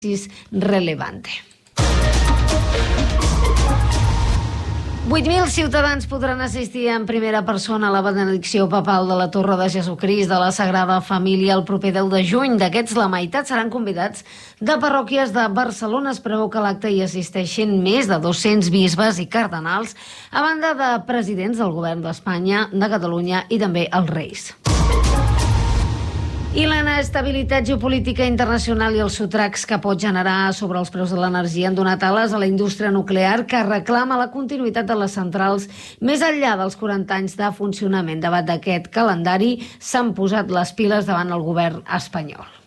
relevante. 8.000 ciutadans podran assistir en primera persona a la benedicció papal de la Torre de Jesucrist de la Sagrada Família el proper 10 de juny. D'aquests, la meitat seran convidats de parròquies de Barcelona. Es preveu que a l'acte hi assisteixin més de 200 bisbes i cardenals, a banda de presidents del govern d'Espanya, de Catalunya i també els reis. I la inestabilitat geopolítica internacional i els sotracs que pot generar sobre els preus de l'energia han donat ales a la indústria nuclear, que reclama la continuïtat de les centrals més enllà dels 40 anys de funcionament. Davant d'aquest calendari s'han posat les piles davant el govern espanyol.